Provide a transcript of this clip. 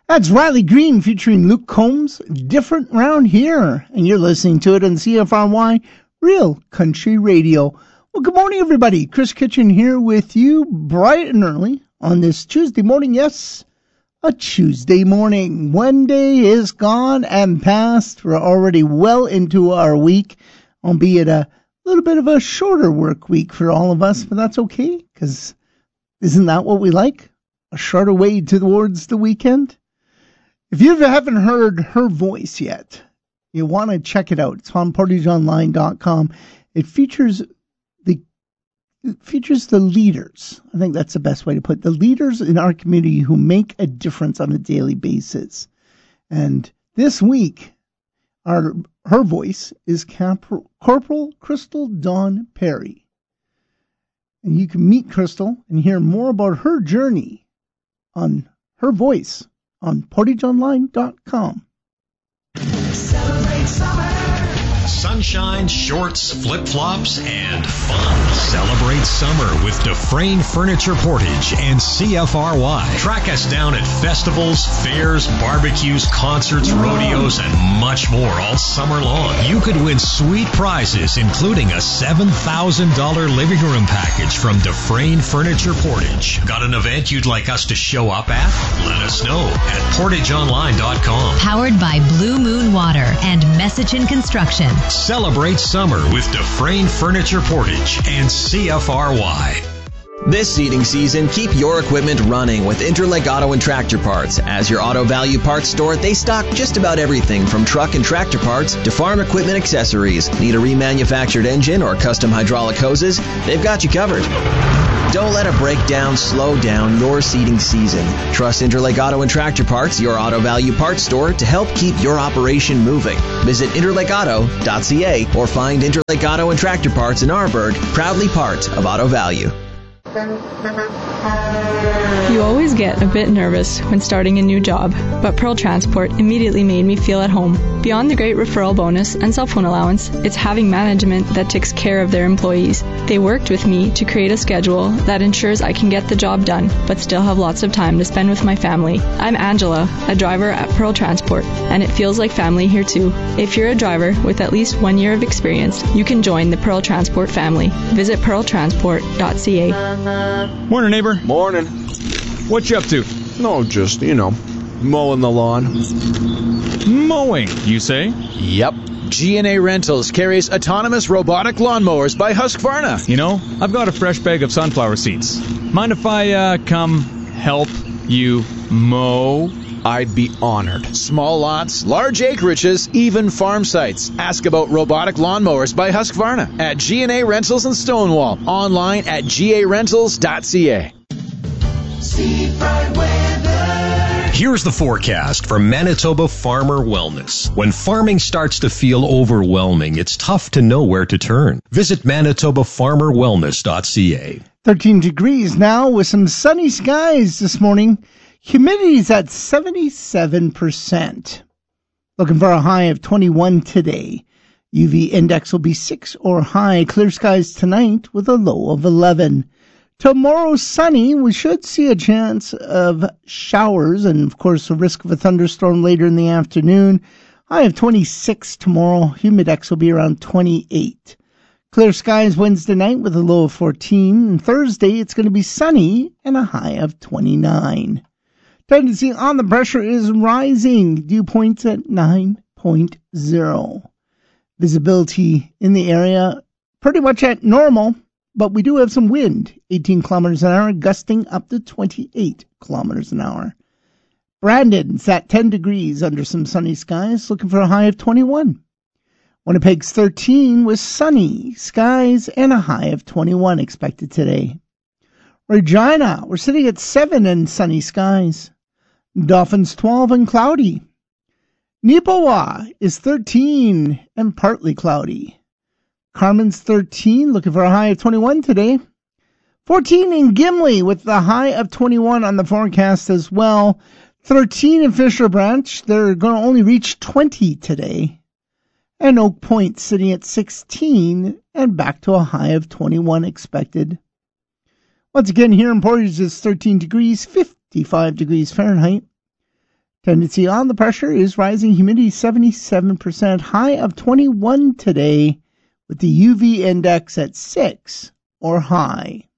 That's Riley Green featuring Luke Combs, Different Round Here. And you're listening to it on CFRY Real Country Radio. Well, good morning, everybody. Chris Kitchen here with you bright and early on this Tuesday morning. Yes, a Tuesday morning. One day is gone and past. We're already well into our week, albeit a little bit of a shorter work week for all of us, but that's okay, because isn't that what we like? A shorter way towards the weekend? If you haven't heard her voice yet, you want to check it out. It's on portageonline.com. It features the leaders. I think that's the best way to put it. The leaders in our community who make a difference on a daily basis. And this week, her voice is Corporal Crystal Dawn Perry. And you can meet Crystal and hear more about her journey on her voice on portageonline.com. Celebrate summer. Sunshine, shorts, flip-flops, and fun. Celebrate summer with Dufresne Furniture Portage and CFRY. Track us down at festivals, fairs, barbecues, concerts, rodeos, and much more all summer long. You could win sweet prizes, including a $7,000 living room package from Dufresne Furniture Portage. Got an event you'd like us to show up at? Let us know at portageonline.com. Powered by Blue Moon Water and Messichin Construction. Celebrate summer with Dufresne Furniture Portage and CFRY. This seeding season, keep your equipment running with Interlake Auto and Tractor Parts. As your Auto Value Parts store, they stock just about everything from truck and tractor parts to farm equipment accessories. Need a remanufactured engine or custom hydraulic hoses? They've got you covered. Don't let a breakdown slow down your seeding season. Trust Interlake Auto and Tractor Parts, your Auto Value Parts store, to help keep your operation moving. Visit interlakeauto.ca or find Interlake Auto and Tractor Parts in Arborg, proudly part of Auto Value. You always get a bit nervous when starting a new job, but Pearl Transport immediately made me feel at home. Beyond the great referral bonus and cell phone allowance, it's having management that takes care of their employees. They worked with me to create a schedule that ensures I can get the job done, but still have lots of time to spend with my family. I'm Angela, a driver at Pearl Transport, and it feels like family here too. If you're a driver with at least 1 year of experience, you can join the Pearl Transport family. Visit pearltransport.ca. Morning, neighbor. Morning. What you up to? No, just, mowing the lawn. Mowing, you say? Yep. G&A Rentals carries autonomous robotic lawnmowers by Husqvarna. I've got a fresh bag of sunflower seeds. Mind if I come help you mow? I'd be honored. Small lots, large acreages, even farm sites. Ask about robotic lawnmowers by Husqvarna at G&A Rentals in Stonewall. Online at garentals.ca. Here's the forecast for Manitoba Farmer Wellness. When farming starts to feel overwhelming, it's tough to know where to turn. Visit manitobafarmerwellness.ca. 13 degrees now with some sunny skies this morning. Humidity's at 77%. Looking for a high of 21 today. UV index will be 6 or high. Clear skies tonight with a low of 11. Tomorrow sunny. We should see a chance of showers and, of course, a risk of a thunderstorm later in the afternoon. High of 26 tomorrow. Humidex will be around 28. Clear skies Wednesday night with a low of 14. And Thursday it's going to be sunny and a high of 29. Tendency on the pressure is rising. Dew points at 9.0. Visibility in the area pretty much at normal, but we do have some wind, 18 kilometers an hour, gusting up to 28 kilometers an hour. Brandon's at 10 degrees under some sunny skies, looking for a high of 21. Winnipeg's 13 with sunny skies and a high of 21 expected today. Regina, we're sitting at 7 and sunny skies. Dauphin's 12 and cloudy. Nipawa is 13 and partly cloudy. Carmen's 13, looking for a high of 21 today. 14 in Gimli with the high of 21 on the forecast as well. 13 in Fisher Branch, they're going to only reach 20 today. And Oak Point sitting at 16 and back to a high of 21 expected. Once again, here in Portage, it's 13 degrees, 55 degrees Fahrenheit. Tendency on the pressure is rising. Humidity 77%. High of 21 today with the UV index at 6 or high.